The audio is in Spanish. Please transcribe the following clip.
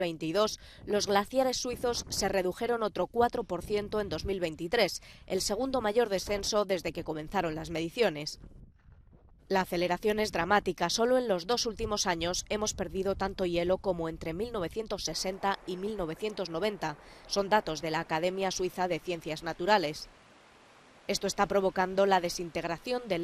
2022, los glaciares suizos se redujeron otro 4% en 2023, el segundo mayor descenso desde que comenzaron las mediciones. La aceleración es dramática. Solo en los 2 últimos años hemos perdido tanto hielo como entre 1960 y 1990. Son datos de la Academia Suiza de Ciencias Naturales. Esto está provocando la desintegración del